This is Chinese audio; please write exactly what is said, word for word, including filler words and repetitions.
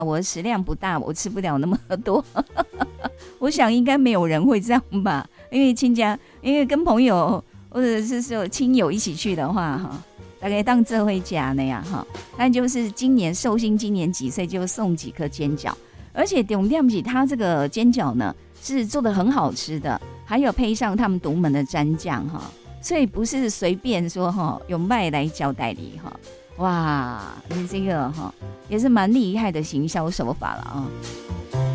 我的食量不大，我吃不了那么多。我想应该没有人会这样吧，因为亲家，因为跟朋友或者是说亲友一起去的话，哈，大概当这回家那样哈。但就是今年寿星今年几岁就送几颗煎饺，而且重点是它这个煎饺呢是做的很好吃的，还有配上他们独门的蘸酱哈，所以不是随便说哈有卖来交代理哈。哇，你这个哈也是蛮厉害的行销手法了啊。